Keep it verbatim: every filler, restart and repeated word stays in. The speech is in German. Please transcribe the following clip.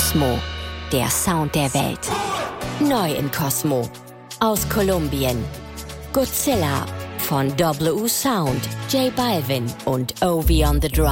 Cosmo, der Sound der Welt. Neu in Cosmo. Aus Kolumbien. Godzilla von W U Sound, J Balvin und Ovi on the Drum.